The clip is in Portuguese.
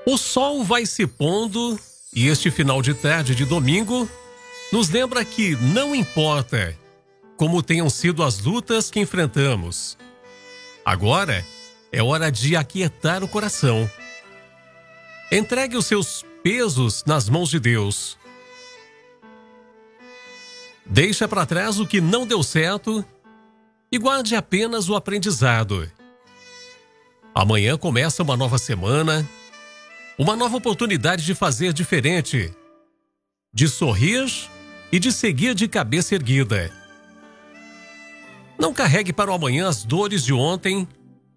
O sol vai se pondo e este final de tarde de domingo nos lembra que não importa como tenham sido as lutas que enfrentamos. Agora é hora de aquietar o coração. Entregue os seus pesos nas mãos de Deus. Deixa para trás o que não deu certo e guarde apenas o aprendizado. Amanhã começa uma nova semana, uma nova oportunidade de fazer diferente, de sorrir e de seguir de cabeça erguida. Não carregue para o amanhã as dores de ontem